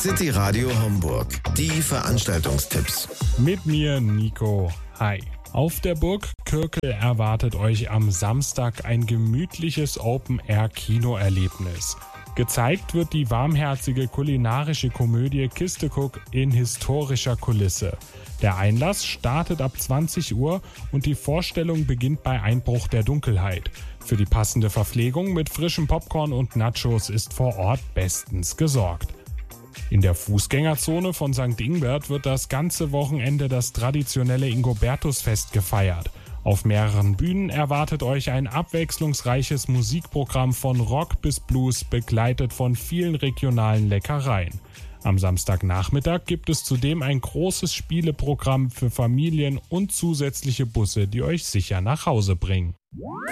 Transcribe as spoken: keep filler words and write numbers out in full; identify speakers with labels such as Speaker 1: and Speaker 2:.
Speaker 1: City Radio Homburg. Die Veranstaltungstipps.
Speaker 2: Mit mir Nico. Hi. Auf der Burg Kürkel erwartet euch am Samstag ein gemütliches Open-Air-Kinoerlebnis. Gezeigt wird die warmherzige kulinarische Komödie Kiste-Kuck in historischer Kulisse. Der Einlass startet ab zwanzig Uhr und die Vorstellung beginnt bei Einbruch der Dunkelheit. Für die passende Verpflegung mit frischem Popcorn und Nachos ist vor Ort bestens gesorgt. In der Fußgängerzone von Sankt Ingbert wird das ganze Wochenende das traditionelle Ingobertusfest gefeiert. Auf mehreren Bühnen erwartet euch ein abwechslungsreiches Musikprogramm von Rock bis Blues, begleitet von vielen regionalen Leckereien. Am Samstagnachmittag gibt es zudem ein großes Spieleprogramm für Familien und zusätzliche Busse, die euch sicher nach Hause bringen.